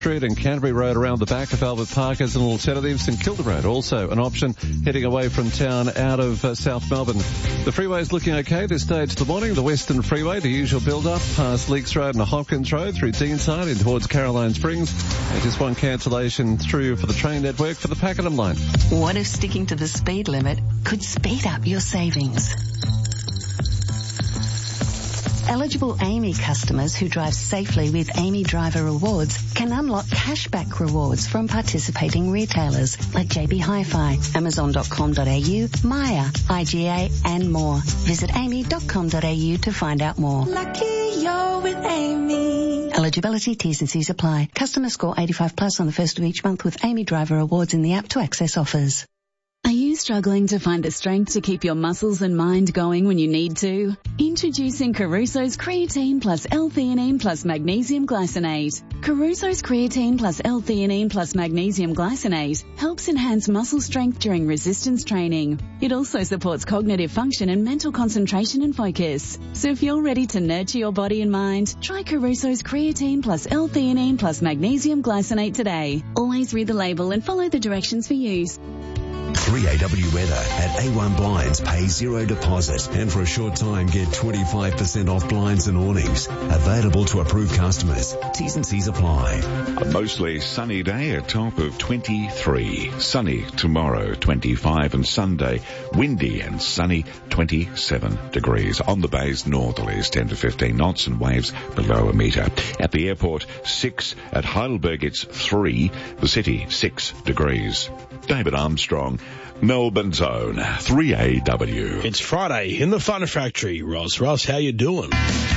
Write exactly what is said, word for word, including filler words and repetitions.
Street and Canterbury Road around the back of Albert Park as an alternative. St Kilda Road also an option heading away from town out of uh, South Melbourne. The freeway is looking okay this stage of the morning. The Western Freeway, the usual build-up past Leaks Road and Hopkins Road through Deanside in towards Caroline Springs. And just one cancellation through for the train network for the Pakenham line. What if sticking to the speed limit could speed up your savings? Eligible Amy customers who drive safely with Amy Driver Rewards can unlock cashback rewards from participating retailers like J B Hi-Fi, Amazon dot com dot a u, Maya, I G A and more. Visit amy dot com dot a u to find out more. Lucky you're with Amy. Eligibility, T's and C's apply. Customer score eighty-five plus on the first of each month with Amy Driver Rewards in the app to access offers. Are you struggling to find the strength to keep your muscles and mind going when you need to? Introducing Caruso's Creatine plus L-theanine plus Magnesium Glycinate. Caruso's Creatine plus L-theanine plus Magnesium Glycinate helps enhance muscle strength during resistance training. It also supports cognitive function and mental concentration and focus. So if you're ready to nurture your body and mind, try Caruso's Creatine plus L-theanine plus Magnesium Glycinate today. Always read the label and follow the directions for use. three A W weather at A one Blinds. Pay zero deposit and for a short time get twenty-five percent off blinds and awnings. Available to approved customers. T's and C's apply. A mostly sunny day, a top of twenty-three. Sunny tomorrow, twenty-five, and Sunday windy and sunny, twenty-seven degrees. On the bays, northerlies ten to fifteen knots and waves below a metre. At the airport, six. At Heidelberg, it's three. The city, six degrees. David Armstrong, Melbourne's own three A W. It's Friday in the Fun Factory. Ross, Ross, how you doing?